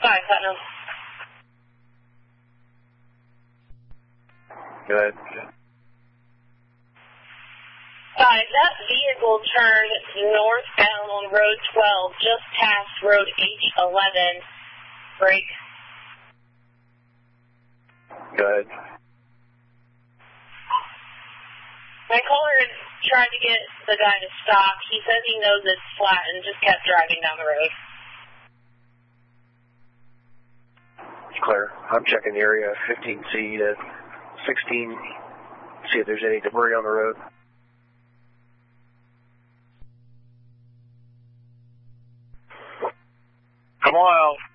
5, Putnam. Go ahead. 5, that vehicle turned northbound on Road 12, just past Road H11. Brake. Go ahead. My caller tried to get the guy to stop. He says he knows it's flat and just kept driving down the road. It's clear. I'm checking the area 15C to 16. See if there's any debris on the road. Come on out.